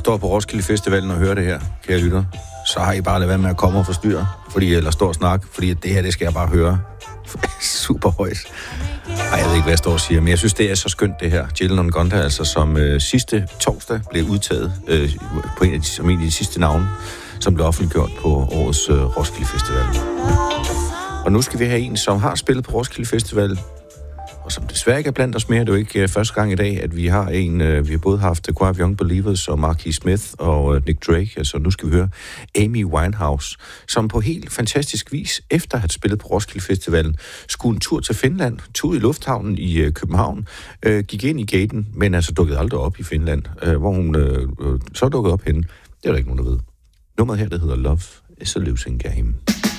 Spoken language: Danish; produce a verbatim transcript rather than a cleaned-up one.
står på Roskilde Festivalen og hører det her, kære lytter, så har I bare lade være med at komme og forstyrre, fordi, eller stå og snakke, fordi det her, det skal jeg bare høre. Super højt. Ej, jeg ved ikke, hvad jeg står og siger, men jeg synes, det er så skønt, det her. Jill Ngonda, altså som øh, sidste torsdag blev udtaget øh, på en af de, som en af de sidste navne, som blev offentliggjort på årets øh, Roskilde Festival. Og nu skal vi have en, som har spillet på Roskilde Festival, og som desværre ikke er blandt os mere. Det er jo ikke uh, første gang i dag, at vi har en, uh, vi har både haft Choir of Young Believers og Marquis Smith og uh, Nick Drake. Altså nu skal vi høre Amy Winehouse, som på helt fantastisk vis, efter at have spillet på Roskilde Festivalen, skulle en tur til Finland, tog i lufthavnen i uh, København, uh, gik ind i gaten, men altså dukkede aldrig op i Finland, uh, hvor hun uh, uh, så dukkede op henne. Det er der ikke nogen, der ved. Nummeret her, det hedder Love is a Losing Game.